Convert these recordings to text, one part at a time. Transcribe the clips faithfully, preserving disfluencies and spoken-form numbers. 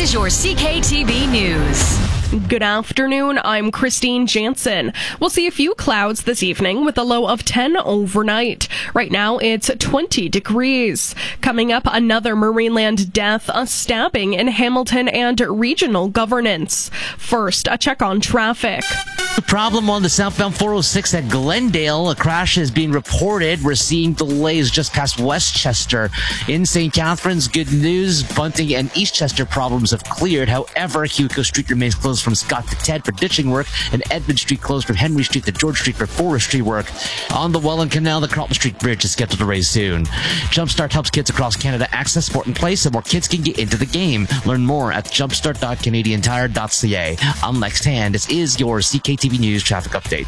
is your C K T V News. Good afternoon, I'm Christine Jansen. We'll see a few clouds this evening with a low of ten overnight. Right now it's twenty degrees. Coming up, another Marineland death, a stabbing in Hamilton, and regional governance. First, a check on traffic. The problem on the southbound four oh six at Glendale. A crash is being reported. We're seeing delays just past Westchester. In Saint Catharines, good news. Bunting and Eastchester problems have cleared. However, Hugo Street remains closed from Scott to Ted for ditching work, and Edmund Street closed from Henry Street to George Street for forestry work. On the Welland Canal, the Carlton Street Bridge is scheduled to raise soon. Jumpstart helps kids across Canada access sport and play so more kids can get into the game. Learn more at jumpstart dot canadian tire dot c a. I'm Lex Tan. This is your C K T V News traffic update.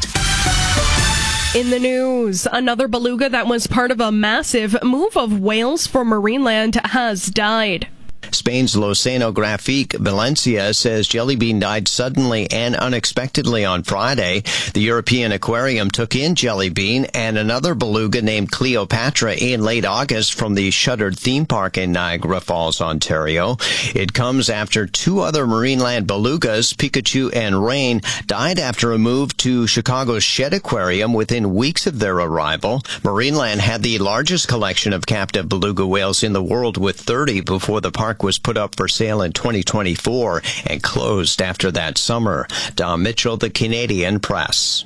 In the news, another beluga that was part of a massive move of whales for Marineland has died. Spain's L'Oceanographique Valencia says Jellybean died suddenly and unexpectedly on Friday. The European Aquarium took in Jellybean and another beluga named Cleopatra in late August from the shuttered theme park in Niagara Falls, Ontario. It comes after two other Marineland belugas, Pikachu and Rain, died after a move to Chicago's Shed Aquarium within weeks of their arrival. Marineland had the largest collection of captive beluga whales in the world with thirty before the park was put up for sale in twenty twenty-four and closed after that summer. Don Mitchell, The Canadian Press.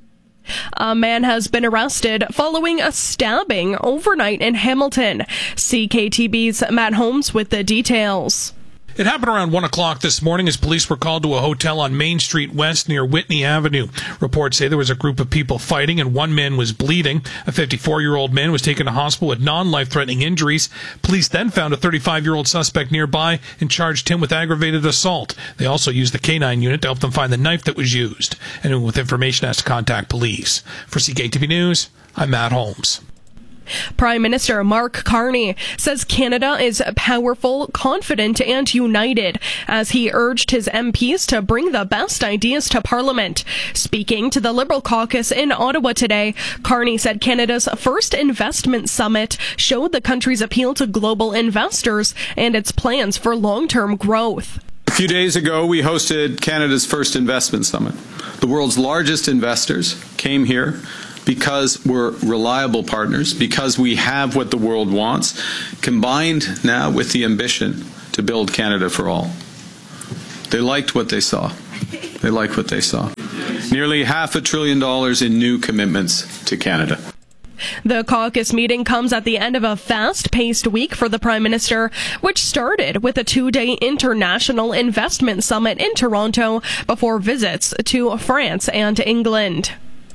A man has been arrested following a stabbing overnight in Hamilton. C K T V's Matt Holmes with the details. It happened around one o'clock this morning as police were called to a hotel on Main Street West near Whitney Avenue. Reports say there was a group of people fighting and one man was bleeding. A fifty-four-year-old man was taken to hospital with non-life-threatening injuries. Police then found a thirty-five-year-old suspect nearby and charged him with aggravated assault. They also used the K nine unit to help them find the knife that was used. Anyone with information has to contact police. For C K T V News, I'm Matt Holmes. Prime Minister Mark Carney says Canada is powerful, confident, and united as he urged his M Ps to bring the best ideas to Parliament. Speaking to the Liberal caucus in Ottawa today, Carney said Canada's first investment summit showed the country's appeal to global investors and its plans for long-term growth. A few days ago, we hosted Canada's first investment summit. The world's largest investors came here because we're reliable partners, because we have what the world wants, combined now with the ambition to build Canada for all. They liked what they saw. They liked what they saw. Nearly half a trillion dollars in new commitments to Canada. The caucus meeting comes at the end of a fast-paced week for the Prime Minister, which started with a two-day international investment summit in Toronto before visits to France and England.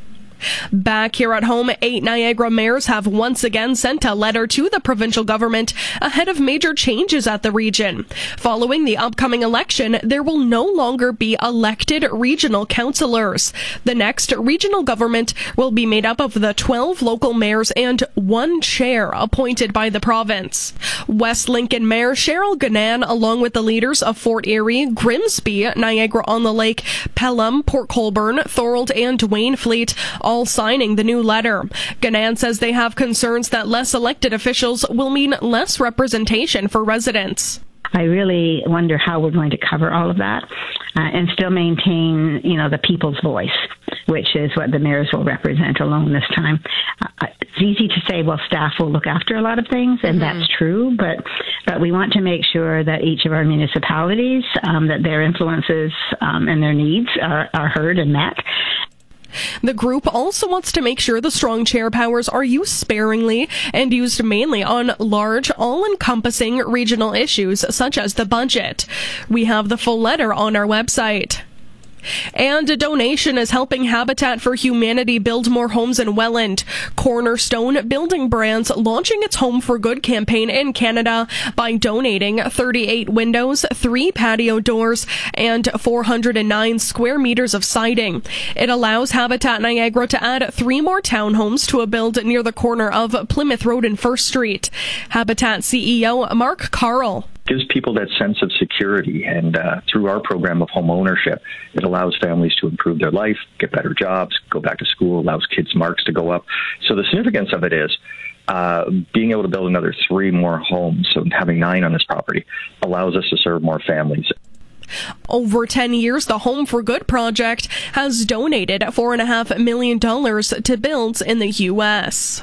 Back here at home, eight Niagara mayors have once again sent a letter to the provincial government ahead of major changes at the region. Following the upcoming election, there will no longer be elected regional councillors. The next regional government will be made up of the twelve local mayors and one chair appointed by the province. West Lincoln Mayor Cheryl Gannan, along with the leaders of Fort Erie, Grimsby, Niagara-on-the-Lake, Pelham, Port Colborne, Thorold, and Waynfleet, all signing the new letter. Gannan says they have concerns that less elected officials will mean less representation for residents. I really wonder how we're going to cover all of that uh, and still maintain, you know, the people's voice, which is what the mayors will represent alone this time. Uh, it's easy to say, well, staff will look after a lot of things, and mm-hmm. that's true, but but we want to make sure that each of our municipalities, um, that their influences um, and their needs are, are heard and met. The group also wants to make sure the strong chair powers are used sparingly and used mainly on large, all-encompassing regional issues such as the budget. We have the full letter on our website. And a donation is helping Habitat for Humanity build more homes in Welland. Cornerstone Building Brands launching its Home for Good campaign in Canada by donating thirty-eight windows, three patio doors, and four hundred nine square meters of siding. It allows Habitat Niagara to add three more townhomes to a build near the corner of Plymouth Road and First Street. Habitat C E O Mark Carl. Gives people that sense of security, and uh, through our program of home ownership, it allows families to improve their life, get better jobs, go back to school, allows kids' marks to go up. So the significance of it is uh, being able to build another three more homes, so having nine on this property, allows us to serve more families. Over ten years, the Home for Good project has donated four point five million dollars to builds in the U S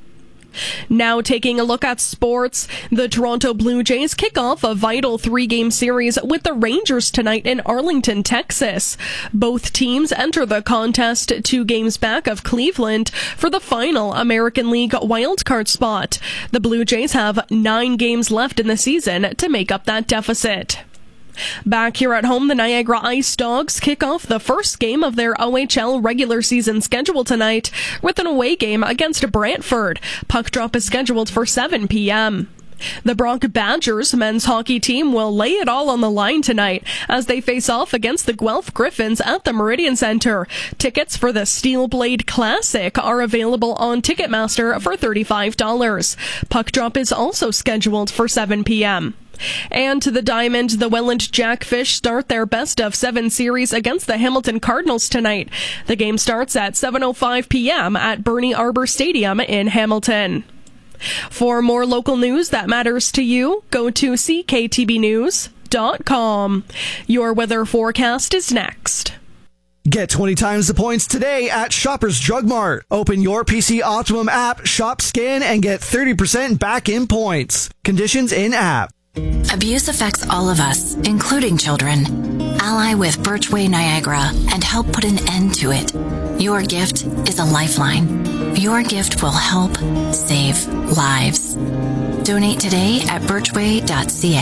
Now taking a look at sports, the Toronto Blue Jays kick off a vital three-game series with the Rangers tonight in Arlington, Texas. Both teams enter the contest two games back of Cleveland for the final American League wildcard spot. The Blue Jays have nine games left in the season to make up that deficit. Back here at home, the Niagara Ice Dogs kick off the first game of their O H L regular season schedule tonight with an away game against Brantford. Puck drop is scheduled for seven p.m. The Brock Badgers men's hockey team will lay it all on the line tonight as they face off against the Guelph Griffins at the Meridian Center. Tickets for the Steel Blade Classic are available on Ticketmaster for thirty-five dollars. Puck drop is also scheduled for seven p.m. And to the Diamond, the Welland Jackfish start their best of seven series against the Hamilton Cardinals tonight. The game starts at seven oh five p.m. at Bernie Arbor Stadium in Hamilton. For more local news that matters to you, go to c k t b news dot com. Your weather forecast is next. Get twenty times the points today at Shoppers Drug Mart. Open your P C Optimum app, shop, scan, and get thirty percent back in points. Conditions in app. Abuse affects all of us, including children. Ally with Birchway Niagara and help put an end to it. Your gift is a lifeline. Your gift will help save lives. Donate today at birchway dot c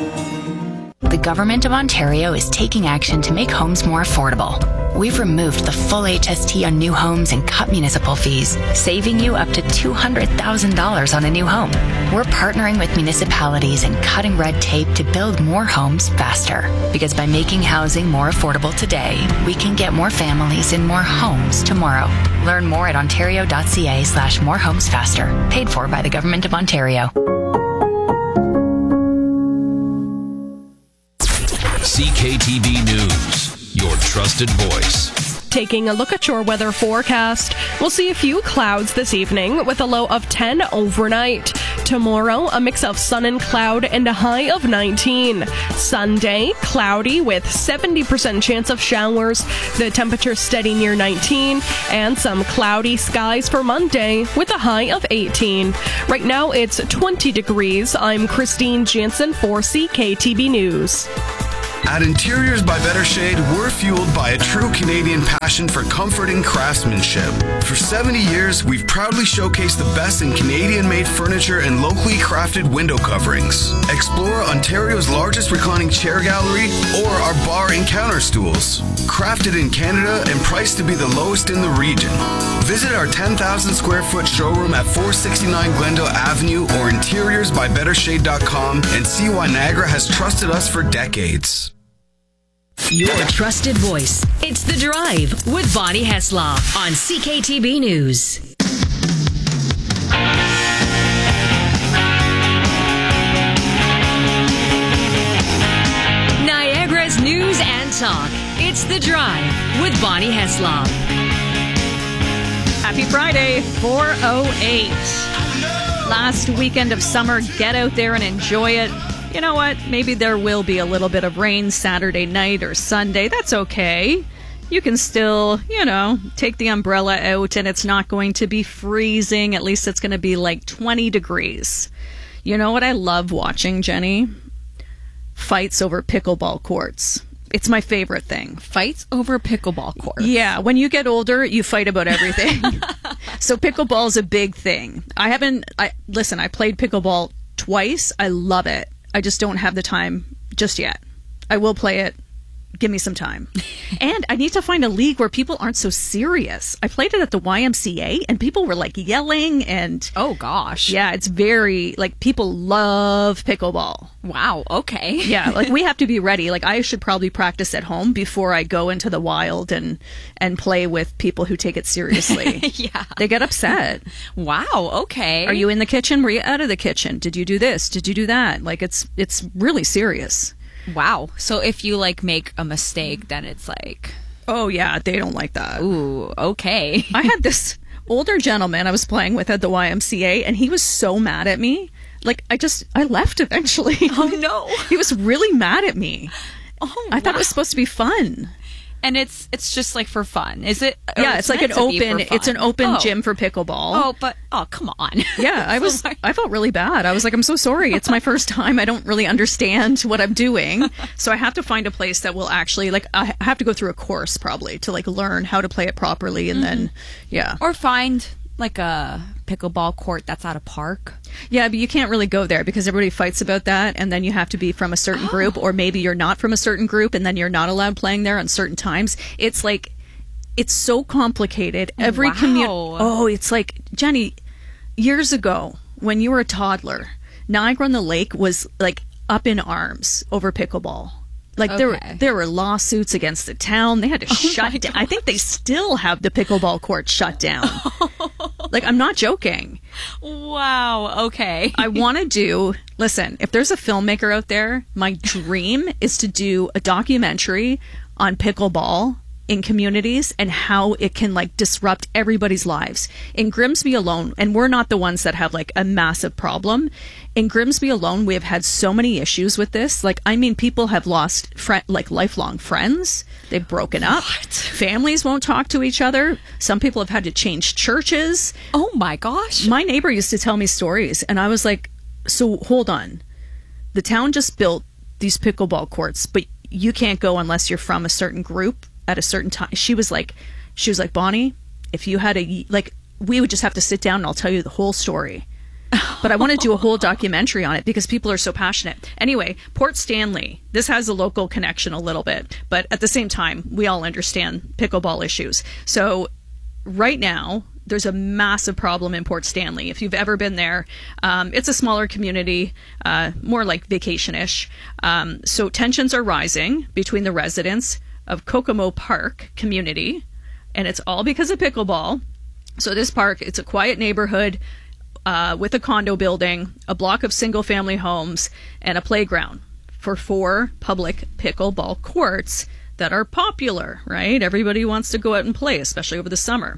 a. The Government of Ontario is taking action to make homes more affordable. We've removed the full H S T on new homes and cut municipal fees, saving you up to two hundred thousand dollars on a new home. We're partnering with municipalities and cutting red tape to build more homes faster. Because by making housing more affordable today, we can get more families in more homes tomorrow. Learn more at ontario dot c a slash more homes faster. Paid for by the Government of Ontario. C K T B News, your trusted voice. Taking a look at your weather forecast, we'll see a few clouds this evening with a low of ten overnight. Tomorrow, a mix of sun and cloud and a high of nineteen. Sunday, cloudy with seventy percent chance of showers. The temperature steady near nineteen. And some cloudy skies for Monday with a high of eighteen. Right now, it's twenty degrees. I'm Christine Jansen for C K T B News. At Interiors by Better Shade, we're fueled by a true Canadian passion for comfort and craftsmanship. For seventy years, we've proudly showcased the best in Canadian-made furniture and locally crafted window coverings. Explore Ontario's largest reclining chair gallery or our bar and counter stools. Crafted in Canada and priced to be the lowest in the region. Visit our ten thousand square foot showroom at four sixty-nine Glendale Avenue or interiors by better shade dot com and see why Niagara has trusted us for decades. Your trusted voice. It's The Drive with Bonnie Heslop on C K T B News. Niagara's news and talk. It's The Drive with Bonnie Heslop. Happy Friday, four oh eight. Last weekend of summer, get out there and enjoy it. You know what? Maybe there will be a little bit of rain Saturday night or Sunday. That's okay. You can still, you know, take the umbrella out and it's not going to be freezing. At least it's going to be like twenty degrees. You know what I love watching, Jenny? Fights over pickleball courts. It's my favorite thing. Fights over pickleball courts. Yeah, when you get older, you fight about everything. So pickleball is a big thing. I haven't, I listen, I played pickleball twice. I love it. I just don't have the time just yet. I will play it. Give me some time. And I need to find a league where people aren't so serious. I played it at the Y M C A and people were like yelling and... Oh, gosh. Yeah, it's very... Like, people love pickleball. Wow, okay. Yeah, like we have to be ready. Like, I should probably practice at home before I go into the wild and, and play with people who take it seriously. Yeah. They get upset. Wow, okay. Are you in the kitchen? Were you out of the kitchen? Did you do this? Did you do that? Like, it's it's really serious. Wow. So if you, like, make a mistake, then it's like... Oh, yeah, they don't like that. Ooh, okay. I had this... older gentleman I was playing with at the Y M C A, and he was so mad at me. Like, I just, I left eventually. Oh, no. He was really mad at me. Oh, I thought wow. it was supposed to be fun. And it's it's just like for fun, is it? Or Yeah, it's, like an meant to be open. for fun? It's an open Oh. gym for pickleball. Oh, but oh, come on. Yeah, I was. I felt really bad. I was like, I'm so sorry. It's my first time. I don't really understand what I'm doing, so I have to find a place that will actually like. I have to go through a course probably to like learn how to play it properly, and then yeah, Or find like a pickleball court that's at a park. yeah. But you can't really go there because everybody fights about that, and then you have to be from a certain group, or maybe you're not from a certain group, and then you're not allowed playing there on certain times. It's like. It's so complicated. Every Wow. community. Oh, it's like, Jenny, years ago when you were a toddler, Niagara on the Lake was like up in arms over pickleball. Like there were Okay. there were lawsuits against the town. They had to shut down. I think they still have the pickleball court shut down. Like, I'm not joking. Wow. Okay. I want to do, listen, if there's a filmmaker out there, my dream is to do a documentary on pickleball in communities and how it can like disrupt everybody's lives. In Grimsby alone, and we're not the ones that have like a massive problem. In Grimsby alone, we have had so many issues with this. Like, I mean, people have lost fri like lifelong friends. They've broken up. Families won't talk to each other. Some people have had to change churches. Oh my gosh. My neighbor used to tell me stories, and I was like, so hold on. The town just built these pickleball courts, but you can't go unless you're from a certain group at a certain time. She was like, she was like, Bonnie, if you had a, like, we would just have to sit down and I'll tell you the whole story. But I want to do a whole documentary on it because people are so passionate. Anyway, Port Stanley, this has a local connection a little bit, but at the same time, we all understand pickleball issues. So right now, there's a massive problem in Port Stanley. If you've ever been there, um, it's a smaller community, uh, more like vacation-ish. Um, so tensions are rising between the residents of Kokomo Park community, and it's all because of pickleball. So this park, it's a quiet neighborhood uh, with a condo building, a block of single-family homes, and a playground for four public pickleball courts that are popular, right? Everybody wants to go out and play, especially over the summer.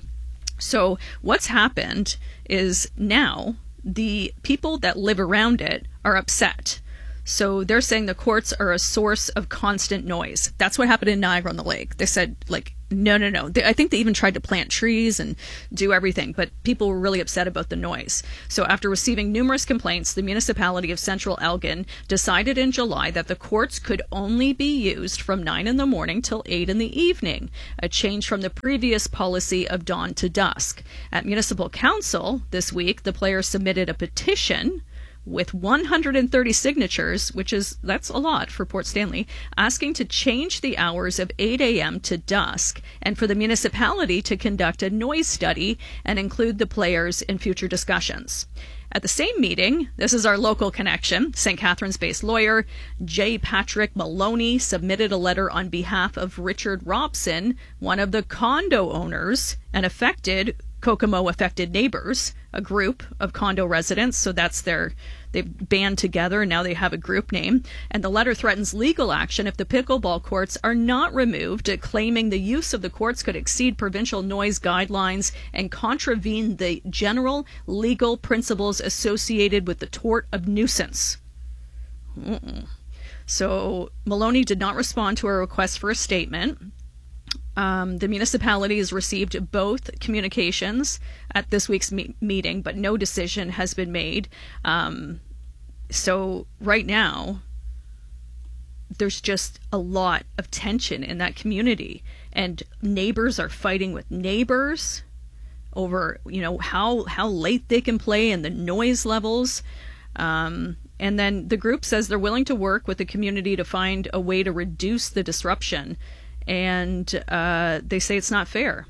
So what's happened is now the people that live around it are upset. So they're saying the courts are a source of constant noise. That's what happened in Niagara on the Lake. They said, like, no, no, no. They, I think they even tried to plant trees and do everything, but people were really upset about the noise. So after receiving numerous complaints, the municipality of Central Elgin decided in July that the courts could only be used from nine in the morning till eight in the evening, a change from the previous policy of dawn to dusk. At Municipal Council this week, the players submitted a petition with one hundred thirty signatures, which is, that's a lot for Port Stanley, asking to change the hours of eight a.m. to dusk and for the municipality to conduct a noise study and include the players in future discussions. At the same meeting, this is our local connection, Saint Catharines-based lawyer J. Patrick Maloney submitted a letter on behalf of Richard Robson, one of the condo owners and affected Kokomo affected neighbors, a group of condo residents. So that's their, they've band together and now they have a group name. And the letter threatens legal action if the pickleball courts are not removed, claiming the use of the courts could exceed provincial noise guidelines and contravene the general legal principles associated with the tort of nuisance. Mm-mm. So Maloney did not respond to a request for a statement. Um, the municipality has received both communications at this week's me- meeting, but no decision has been made. Um, so right now, there's just a lot of tension in that community, and neighbors are fighting with neighbors over, you know, how how late they can play and the noise levels. Um, and then the group says they're willing to work with the community to find a way to reduce the disruption. And uh, they say it's not fair.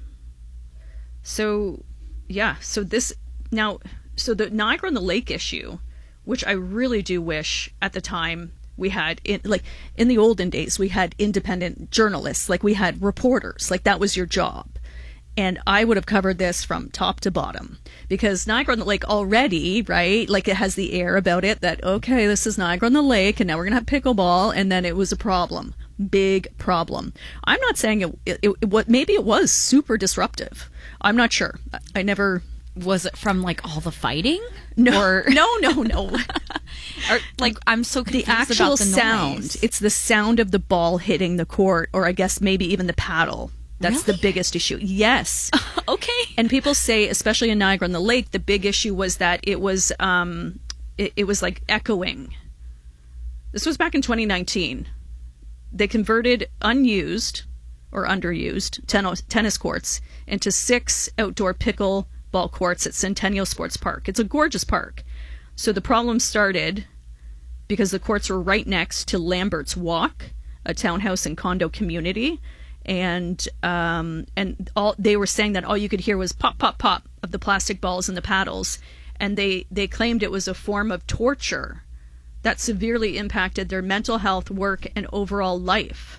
So, yeah, so this, now, so the Niagara on the Lake issue, which I really do wish at the time we had, in, like, in the olden days, we had independent journalists, like we had reporters, like that was your job. And I would have covered this from top to bottom because Niagara on the Lake already, right, like it has the air about it that, okay, this is Niagara on the Lake and now we're going to have pickleball, and then it was a problem. big problem. I'm not saying it, it, it what maybe it was super disruptive. I'm not sure. I, I never. Was it from like all the fighting? No, or... no, no, no. or, like I'm so confused the actual about the sound. noise. It's the sound of the ball hitting the court, or I guess maybe even the paddle. That's really? the biggest issue. Yes. Okay. And people say, especially in Niagara on the Lake, the big issue was that it was um, it, it was like echoing. This was back in twenty nineteen. They converted unused or underused ten- tennis courts into six outdoor pickle ball courts at Centennial Sports Park. It's a gorgeous park. So the problem started because the courts were right next to Lambert's Walk, a townhouse and condo community, and um, and all they were saying that all you could hear was pop, pop, pop of the plastic balls and the paddles, and they they claimed it was a form of torture that severely impacted their mental health, work, and overall life.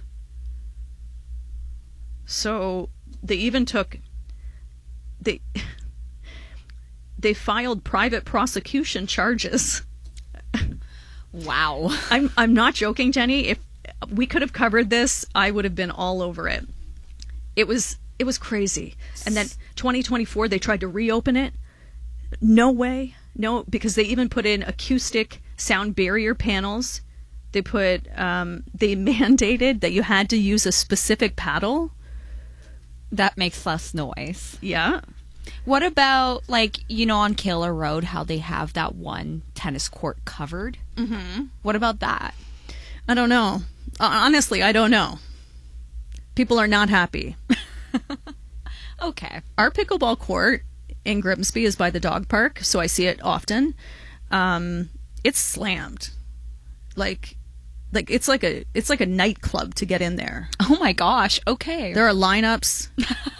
So they even took they. They filed private prosecution charges. Wow. I'm I'm not joking, Jenny. If we could have covered this, I would have been all over it. It was it was crazy. And then twenty twenty-four they tried to reopen it. No way. No, because they even put in acoustic sound barrier panels. They put um, they mandated that you had to use a specific paddle. That makes less noise. Yeah. What about, like, you know, on Kaler Road, how they have that one tennis court covered? Mm-hmm. What about that? I don't know. Honestly, I don't know. People are not happy. Okay. Our pickleball court in Grimsby is by the dog park, so I see it often. Um, it's slammed. Like, like it's like a it's like a nightclub to get in there. Oh my gosh. Okay. There are lineups.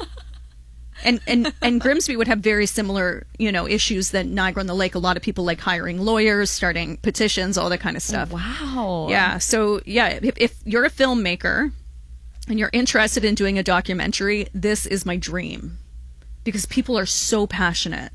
And, and and Grimsby would have very similar, you know, issues than Niagara on the Lake. A lot of people like hiring lawyers, starting petitions, all that kind of stuff. Wow. Yeah. So, yeah, if, if you're a filmmaker and you're interested in doing a documentary, this is my dream. Because people are so passionate.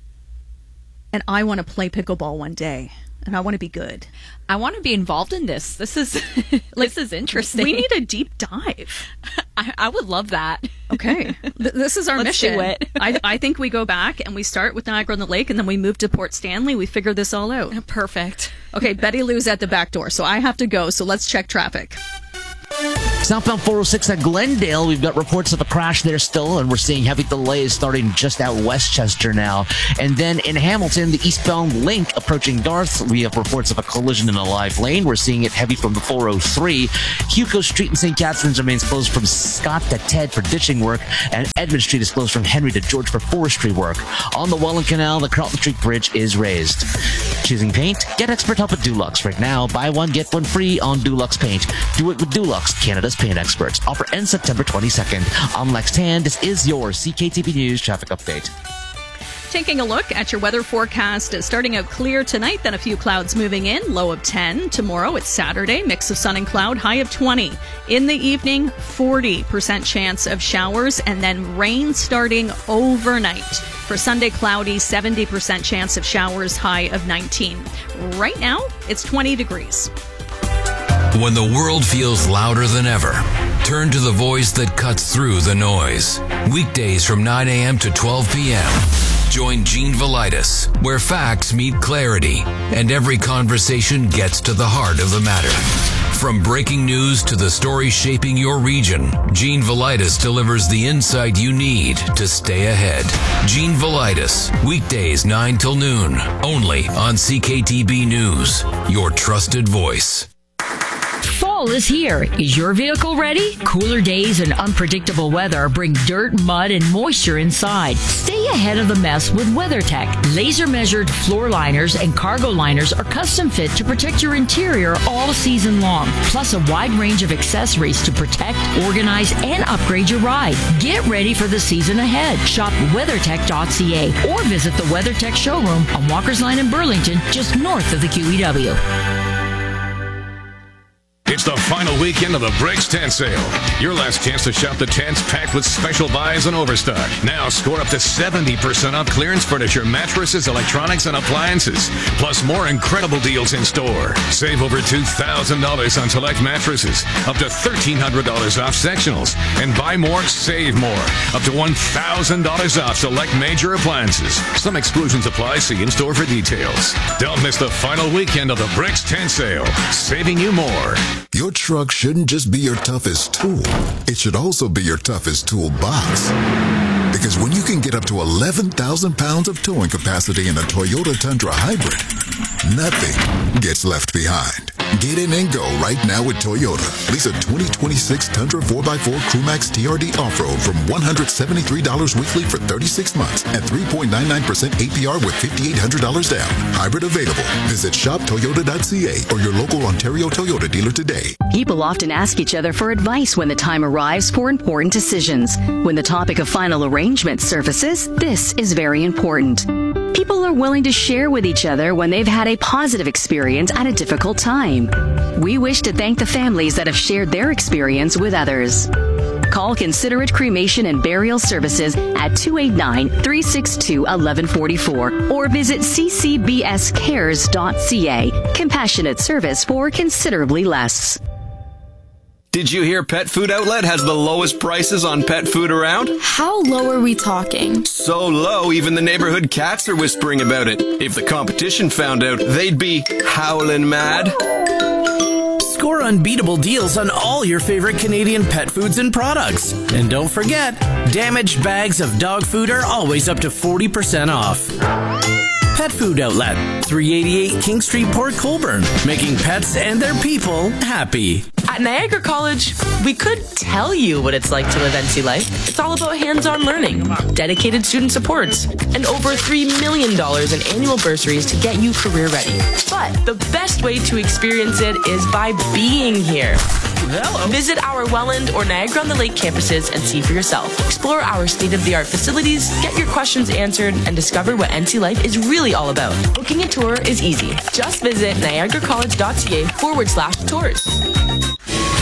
And I want to play pickleball one day. And I want to be good. I want to be involved in this. This is like, this is interesting. We need a deep dive. I, I would love that. Okay. Th- this is our Let's mission. do it. I, I think we go back and we start with Niagara on the Lake and then we move to Port Stanley. We figure this all out. Perfect. Okay, Betty Lou's at the back door, so I have to go. So let's check traffic. Southbound four oh six at Glendale, we've got reports of a crash there still, and we're seeing heavy delays starting just out Westchester now. And then in Hamilton, the eastbound link approaching Darth, we have reports of a collision in a live lane. We're seeing it heavy from the four oh three. Hugo Street in Saint Catharines remains closed from Scott to Ted for ditching work, and Edmund Street is closed from Henry to George for forestry work. On the Welland Canal, the Carlton Street Bridge is raised. Choosing paint? Get expert help with Dulux. Right now, buy one, get one free on Dulux paint. Do it with Dulux, Canada's paint experts. Offer ends September twenty-second. I'm Lex Tan. This is your C K T B News traffic update. Taking a look at your weather forecast, uh, starting out clear tonight, then a few clouds moving in, low of ten. Tomorrow, it's Saturday, mix of sun and cloud, high of twenty. In the evening, forty percent chance of showers, and then rain starting overnight. For Sunday, cloudy, seventy percent chance of showers, high of nineteen. Right now, it's twenty degrees. When the world feels louder than ever, turn to the voice that cuts through the noise. Weekdays from nine a.m. to twelve p.m. Join Gene Velitis, where facts meet clarity and every conversation gets to the heart of the matter. From breaking news to the story shaping your region, Gene Velitis delivers the insight you need to stay ahead. Gene Velitis, weekdays nine till noon, only on C K T B News, your trusted voice. Fall is here. Is your vehicle ready? Cooler days and unpredictable weather bring dirt, mud, and moisture inside. Stay ahead of the mess with WeatherTech. Laser-measured floor liners and cargo liners are custom fit to protect your interior all season long. Plus a wide range of accessories to protect, organize, and upgrade your ride. Get ready for the season ahead. Shop weathertech dot c a or visit the WeatherTech showroom on Walker's Line in Burlington, just north of the Q E W. It's the final weekend of the Bricks tent sale. Your last chance to shop the tents packed with special buys and overstock. Now score up to seventy percent off clearance furniture, mattresses, electronics, and appliances. Plus more incredible deals in store. Save over two thousand dollars on select mattresses. Up to thirteen hundred dollars off sectionals. And buy more, save more. Up to one thousand dollars off select major appliances. Some exclusions apply. See in-store for details. Don't miss the final weekend of the Bricks tent sale. Saving you more. Your truck shouldn't just be your toughest tool. It should also be your toughest toolbox. Because when you can get up to eleven thousand pounds of towing capacity in a Toyota Tundra Hybrid, nothing gets left behind. Get in and go right now with Toyota. Lease a twenty twenty-six Tundra four by four Crewmax T R D Off-Road from one hundred seventy-three dollars weekly for thirty-six months at three point nine nine percent A P R with five thousand eight hundred dollars down. Hybrid available. Visit shop toyota dot c a or your local Ontario Toyota dealer today. People often ask each other for advice when the time arrives for important decisions. When the topic of final arrangement surfaces, this is very important. People are willing to share with each other when they've had a positive experience at a difficult time. We wish to thank the families that have shared their experience with others. Call Considerate Cremation and Burial Services at two eight nine, three six two, one one four four or visit c c b s cares dot c a. Compassionate service for considerably less. Did you hear Pet Food Outlet has the lowest prices on pet food around? How low are we talking? So low, even the neighborhood cats are whispering about it. If the competition found out, they'd be howling mad. Score unbeatable deals on all your favorite Canadian pet foods and products. And don't forget, damaged bags of dog food are always up to forty percent off. Pet Food Outlet, three eighty-eight King Street, Port Colborne, making pets and their people happy. At Niagara College, we could tell you what it's like to live N C life. It's all about hands-on learning, dedicated student supports, and over three million dollars in annual bursaries to get you career ready. But the best way to experience it is by being here. Hello. Visit our Welland or Niagara-on-the-Lake campuses and see for yourself. Explore our state-of-the-art facilities, get your questions answered, and discover what N C life is really all about. Booking a tour is easy. Just visit niagara college dot c a forward slash tours.